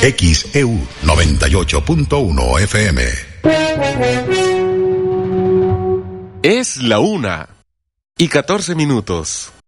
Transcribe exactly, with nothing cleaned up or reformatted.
X E U noventa y ocho punto uno F M. Es la una y catorce minutos.